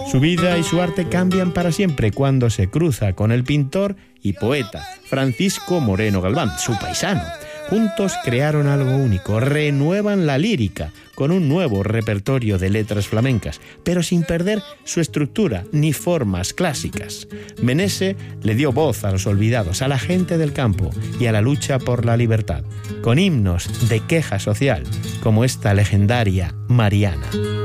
Su vida y su arte cambian para siempre cuando se cruza con el pintor y poeta Francisco Moreno Galván, su paisano. Juntos crearon algo único, renuevan la lírica con un nuevo repertorio de letras flamencas, pero sin perder su estructura ni formas clásicas. Menese le dio voz a los olvidados, a la gente del campo y a la lucha por la libertad, con himnos de queja social, como esta legendaria Mariana.